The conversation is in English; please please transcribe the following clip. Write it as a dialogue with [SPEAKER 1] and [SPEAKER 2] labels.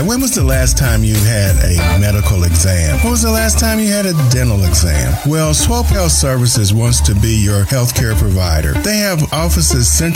[SPEAKER 1] When was the last time you had a medical exam? When was the last time you had a dental exam? Well, Swope Health Services wants to be your healthcare provider. They have offices centrally